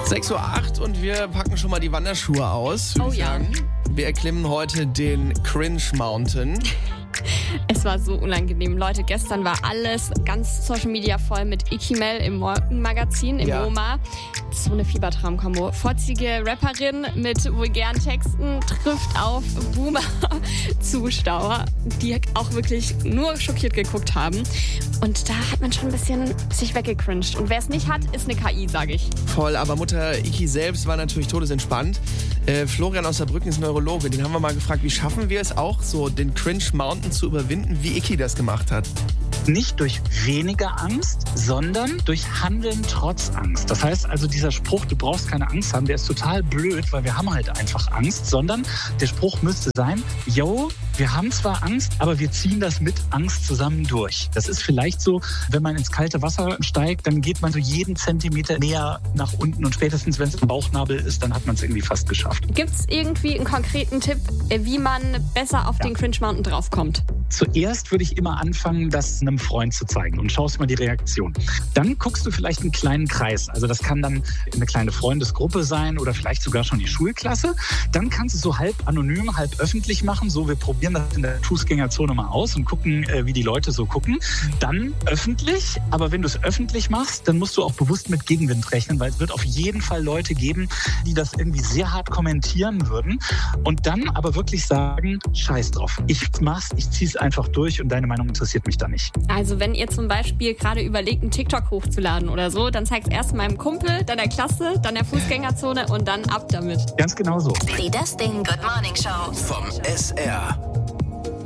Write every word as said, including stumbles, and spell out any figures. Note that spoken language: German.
sechs Uhr acht und wir packen schon mal die Wanderschuhe aus. Oh ja. Sagen. Wir erklimmen heute den Cringe Mountain. Es war so unangenehm. Leute, gestern war alles ganz Social Media voll mit Ikimel im Morgenmagazin, im Ja. O M A. So eine Fiebertraum-Kombo. Fotzige Rapperin mit vulgären Texten trifft auf Boomer-Zuschauer, die auch wirklich nur schockiert geguckt haben. Und da hat man schon ein bisschen sich weggecringed. Und wer es nicht hat, ist eine K I, sage ich. Voll, aber Mutter Iki selbst war natürlich todesentspannt. Äh, Florian aus Saarbrücken ist Neurologe. Den haben wir mal gefragt, wie schaffen wir es auch, so den Cringe Mountain zu überwinden, wie Iki das gemacht hat. Nicht durch weniger Angst, sondern durch Handeln trotz Angst. Das heißt also, dieser Spruch, du brauchst keine Angst haben, der ist total blöd, weil wir haben halt einfach Angst, sondern der Spruch müsste sein, yo, wir haben zwar Angst, aber wir ziehen das mit Angst zusammen durch. Das ist vielleicht so, wenn man ins kalte Wasser steigt, dann geht man so jeden Zentimeter näher nach unten und spätestens, wenn es im Bauchnabel ist, dann hat man es irgendwie fast geschafft. Gibt es irgendwie einen konkreten Tipp, wie man besser auf Ja. den Cringe Mountain draufkommt? Zuerst würde ich immer anfangen, das einem Freund zu zeigen und schaust mal die Reaktion. Dann guckst du vielleicht einen kleinen Kreis. Also das kann dann eine kleine Freundesgruppe sein oder vielleicht sogar schon die Schulklasse. Dann kannst du es so halb anonym, halb öffentlich machen. So, wir probieren das in der Fußgängerzone mal aus und gucken, äh, wie die Leute so gucken. Dann öffentlich. Aber wenn du es öffentlich machst, dann musst du auch bewusst mit Gegenwind rechnen, weil es wird auf jeden Fall Leute geben, die das irgendwie sehr hart kommentieren würden. Und dann aber wirklich sagen, scheiß drauf. Ich mach's, ich zieh's einfach durch und deine Meinung interessiert mich da nicht. Also wenn ihr zum Beispiel gerade überlegt, einen TikTok hochzuladen oder so, dann zeig's erst meinem Kumpel, dann der Klasse, dann der Fußgängerzone und dann ab damit. Ganz genau so. Die Das Ding Good Morning Show Vom S R.